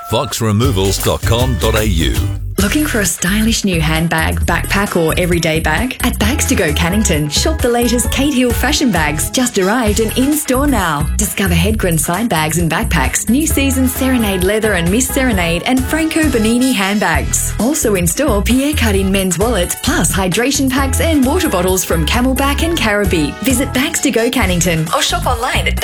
foxremovals.com.au. Looking for a stylish new handbag, backpack or everyday bag? At Bags to Go Cannington, shop the latest Kate Hill fashion bags, just arrived and in store now. Discover Hedgren side bags and backpacks, new season Serenade leather and Miss Serenade and Franco Bonini handbags. Also in store, Pierre cut-in men's wallets, plus hydration packs and water bottles from Camelback and Caribbean. Visit Bags to Go Cannington or shop online at